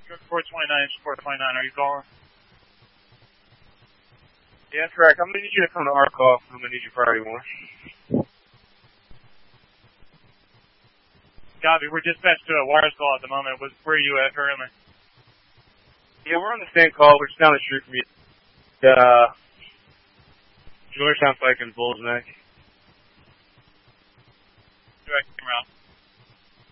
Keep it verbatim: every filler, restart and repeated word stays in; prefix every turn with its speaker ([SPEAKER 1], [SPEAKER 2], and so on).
[SPEAKER 1] four twenty-nine, four twenty-nine, are you calling?
[SPEAKER 2] Yeah, correct. I'm going to need you to come to our call. I'm going to need you priority one.
[SPEAKER 1] Copy. We're dispatched to a wires call at the moment. Where are you at currently?
[SPEAKER 2] Yeah, we're on the same call. We're just down the street from you. Uh, Georgetown Pike and Bulls Neck.
[SPEAKER 1] Direct route.